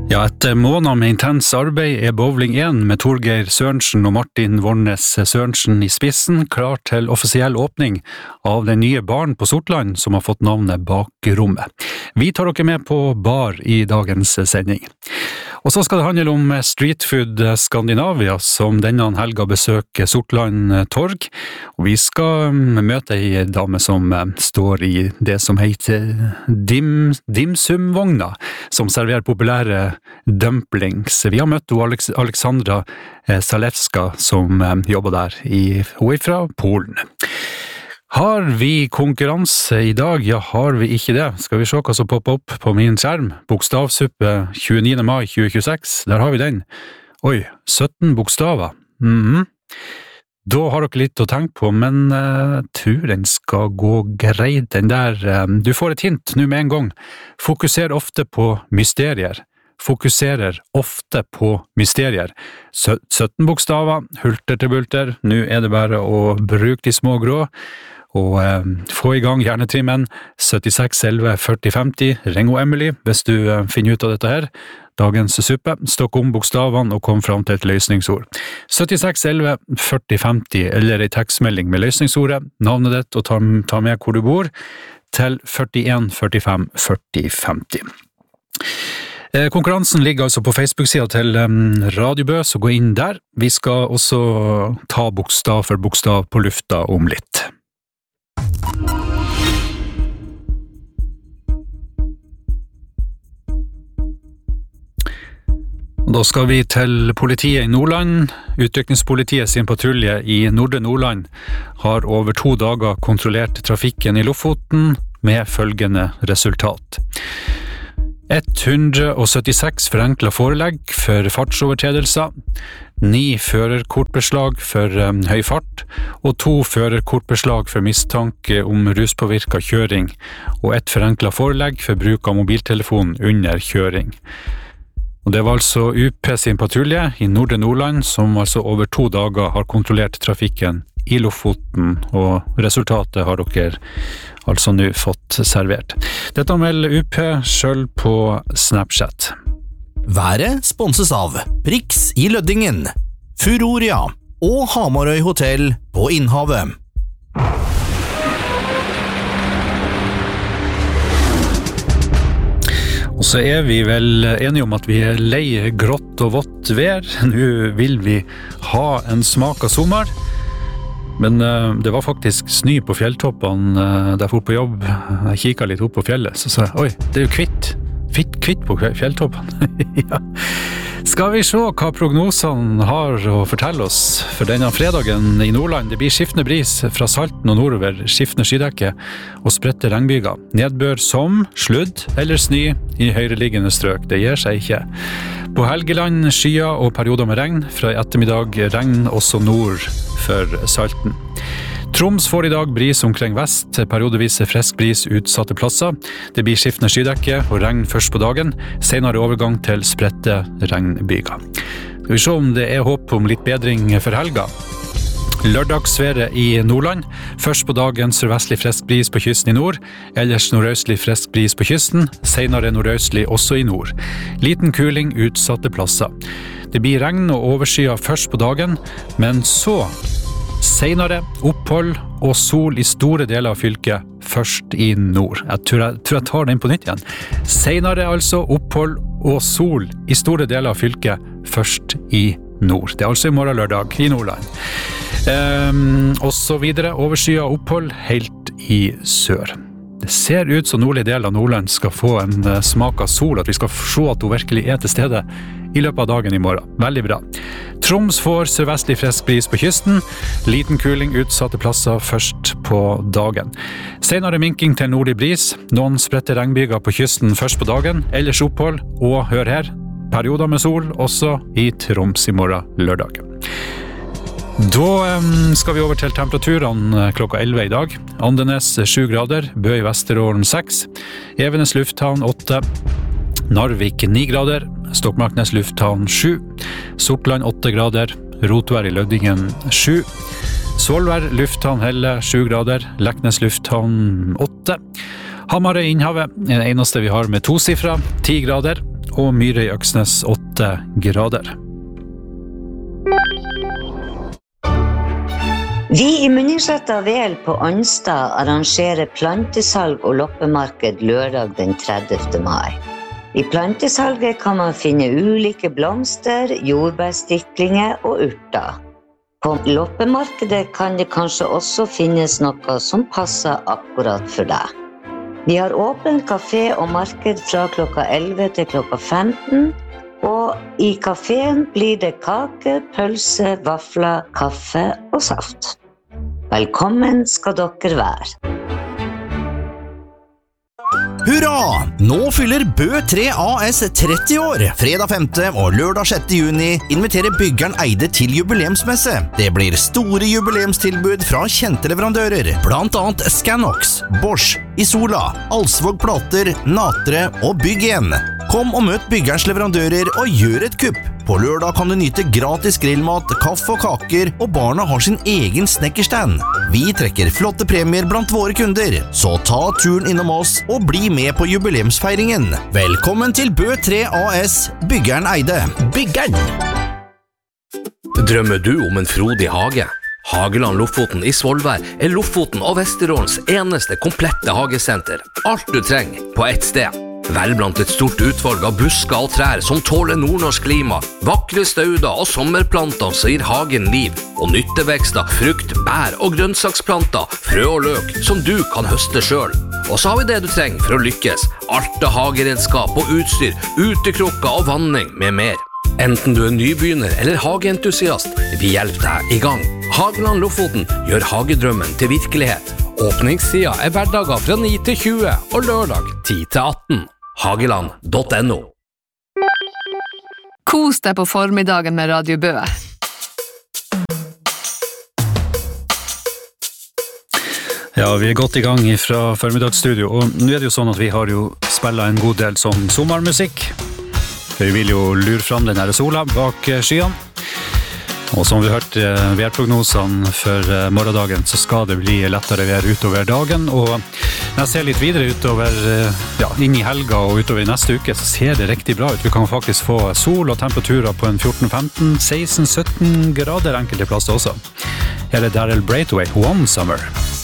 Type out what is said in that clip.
Ja, etter måneder med intens arbeid bowling 1 med Torgeir Sørensen og Martin Vornes Sørensen i spissen klar til offisiell åpning av den nye baren på Sortland som har fått navnet Bakrommet. Vi tar dere med på bar i dagens sending. Og så skal det handle om Street Food Skandinavia som denne helga besøker Sortland torg. Og vi skal møte en dame som står i det som heter dimsumvogna, som serverer populære dumplings. Vi har møtt Aleksandra Zalewska som jobber der. Hun er fra Polen. Har vi konkurranse i dag? Ja, har vi ikke det? Skal vi se hva som popper opp på min skjerm? Bokstavsuppe 29. mai 2026. Der har vi den. Oi, 17 bokstaver. Da har dere litt å tenke på, men jeg tror den skal gå greit, den der. Du får et hint nå med en gang. Fokuser ofte på mysterier. Fokuserer ofte på mysterier. 17 bokstaver, hulter til bulter. Nå er det bare å bruke de små grå. Og få i gang hjernetrimmen 76 11 40 50. Ring og Emily hvis du finner ut av dette her. Dagens suppe. Stokk om bokstavene og kom fram til et løsningsord. 76 11 40 50 eller en tekstmelding med løsningsordet, navnet ditt og ta med hvor du bor til 41 45 40 50. Konkurransen ligger altså på Facebook-siden til Radio Bø, så gå inn der. Vi skal også ta bokstav for bokstav på lufta om litt. Da skal vi til politiet i Nordland. Utrykningspolitiet sin patrulje i Nordre Nordland har over 2 dager kontrollert trafikken i Lofoten med følgende resultat. 176 forenklet forelegg for fartsovertredelser, 9 førerkortbeslag for høy fart, og 2 førerkortbeslag for mistanke om ruspåvirket kjøring, og 1 forenklet forelegg for bruk av mobiltelefon under kjøring. Og det var altså UP sin patrulje i Nordre Nordland som altså over 2 dager har kontrollert trafikken i Lofoten, og resultatet har dere altså nå fått servert. Dette melder UP selv på Snapchat. Været sponses av Prix i Løddingen, Furoria og Hamarøy Hotel på Innhavet. Og så er vi vel enige om at vi er lei grått og vått vær. Nå vil vi ha en smak av sommer. Men det var faktisk snø på fjelltoppene der jeg for på jobb. Jeg kikket litt opp på fjellet, så sa jeg, oi, det er jo kvitt på fjelltoppene. Ja. Skal vi se hva prognosene har å fortelle oss for denne fredagen i Nordland? Det blir skiftende bris fra Salten og nordover, skiftende skydekke og spredte regnbyger. Nedbør som sludd eller snø i høyreliggende strøk. Det gir seg ikke. På Helgeland skyer og perioder med regn. Fra i ettermiddag regn også nord for Salten. Troms får i dag bris omkring vest, periodevis frisk bris utsatte plasser. Det blir skiftende skydekke og regn først på dagen, senere overgang til spredte regnbyger. Skal vi se om det er håp om litt bedring for helga. Lørdagsværet i Nordland. Først på dagen sørvestlig frisk bris på kysten i nord, ellers nordøstlig frisk bris på kysten, senere nordøstlig også i nord. Liten kuling utsatte plasser. Det blir regn og overskyet først på dagen, men så senere opphold og sol i store deler av fylket først i nord. Jeg tror jeg tar den på nytt igjen. Senere altså opphold og sol i store deler av fylket først i nord. Det er altså i morgen lørdag i Nordland. Og så videre overskyet opphold helt i sør. Det ser ut som nordlig del av Nordland skal få en smak av sol, at vi skal se at hun virkelig er til stede i løpet av dagen i morgen. Veldig bra. Troms får sørvestlig frisk bris på kysten, liten kuling utsatte plasser først på dagen. Senere minking til nordlig bris, noen spredte regnbyger på kysten først på dagen, ellers opphold, og hør her, perioder med sol også i Troms i morgen lørdag. Da skal vi over til temperaturene klokka 11 i dag. Andenes 7 grader, Bø i Vesterålen 6, Evenes lufthavn 8, Narvik 9 grader, Stokmarknes lufthavn 7, Sortland 8 grader, Rotvær i Løddingen 7, Svolvær lufthavn Helle 7 grader, Leknes lufthavn 8, Hamarøy Innhavet er det eneste vi har med 2 sifra, 10 grader, og Myre i Øksnes 8 grader. Vi i Munningsletta Vel på Anstad arrangerer plantesalg og loppemarked lørdag den 30. mai. I plantesalget kan man finne ulike blomster, jordbærstiklinger og urter. På loppemarkedet kan det kanskje også finnes noe som passer akkurat for deg. Vi har åpen kafé og marked fra klokka 11 til klokka 15, og i kaféen blir det kake, pølse, vafler, kaffe og saft. Velkommen skal dere være. Hurra! Nå fyller Bø 3 AS 30 år. Fredag 5. og lørdag 6. juni inviterer byggeren Eide til jubileumsmesse. Det blir store jubileumstilbud fra kjente leverandører, blant annet Scanox, Bosch, Isola, Alsvåg Plater, Natre og Bygg1. Kom og møt byggerens leverandører og gjør et kupp. På lørdag kan du nyte gratis grillmat, kaffe og kaker, og barna har sin egen snekkerstand. Vi trekker flotte premier blant våre kunder, så ta turen innom oss og bli med på jubileumsfeiringen. Velkommen til Bø 3 AS, byggeren Eide. Byggeren! Drømmer du om en frodig hage? Hageland Lofoten i Svolvær er Lofoten og Vesterålens eneste komplette hagesenter. Alt du trenger på ett sted. Vel blant et stort utvalg av busker og trær som tåler nordnorsk klima, vakre stauder og sommerplanter som gir hagen liv, og nyttevekster, frukt, bær og grønnsaksplanter, frø og løk som du kan høste selv. Og så har vi det du trenger for å lykkes, alt av hageredskap og utstyr, utekrukker og vanning med mer. Enten du er nybegynner eller hageentusiast, vi hjelper deg i gang. Hageland Lofoten gjør hagedrømmen til virkelighet. Åpningstida er hverdager fra 9 til 20 og lørdag 10 til 18. Hageland.no. Kos deg på formiddagen med Radio Bø. Ja, vi er godt i gang fra formiddagsstudio, og nå er det jo sånn at vi har jo spillet en god del som sommermusikk. Vi vil jo lure fram den her sola bak skyene. Og som vi hørte værprognosene for morgendagen, så skal det bli lettere vær utover dagen. Og når jeg ser litt videre utover, inn i helga og utover i neste uke, så ser det riktig bra ut. Vi kan faktisk få sol og temperaturer på en 14-15, 16-17 grader enkelte plasser også. Her er Daryl Braithwaite, One Summer.